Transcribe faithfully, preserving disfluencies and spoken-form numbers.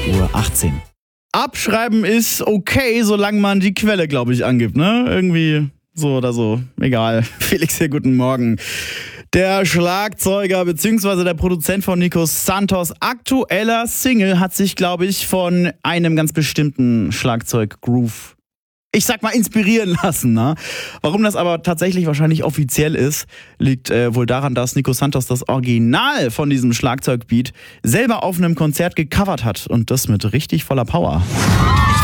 Uhr achtzehn. Abschreiben ist okay, solange man die Quelle, glaube ich, angibt, ne? Irgendwie so oder so. Egal. Felix hier, guten Morgen. Der Schlagzeuger bzw. der Produzent von Nico Santos aktueller Single hat sich, glaube ich, von einem ganz bestimmten Schlagzeug-Groove, ich sag mal, inspirieren lassen. Ne? Warum das aber tatsächlich wahrscheinlich offiziell ist, liegt äh, wohl daran, dass Nico Santos das Original von diesem Schlagzeugbeat selber auf einem Konzert gecovert hat und das mit richtig voller Power.